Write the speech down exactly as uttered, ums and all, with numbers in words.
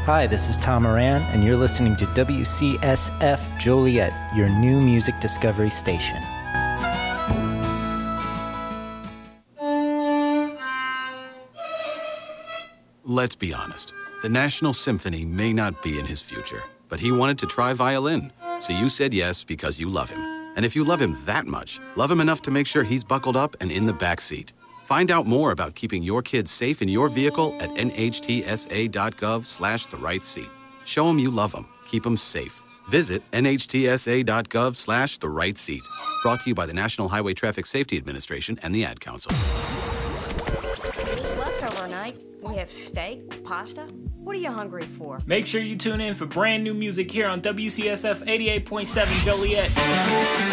Hi, this is Tom Moran, and you're listening to W C S F Joliet, your new music discovery station. Let's be honest. The National Symphony may not be in his future, but he wanted to try violin. So you said yes because you love him. And if you love him that much, love him enough to make sure he's buckled up and in the back seat. Find out more about keeping your kids safe in your vehicle at N H T S A dot gov slash the right seat. Show them you love them. Keep them safe. Visit N H T S A dot gov slash the right seat. Brought to you by the National Highway Traffic Safety Administration and the Ad Council. Left overnight, we have steak, pasta. What are you hungry for? Make sure you tune in for brand new music here on W C S F eighty-eight point seven Joliet.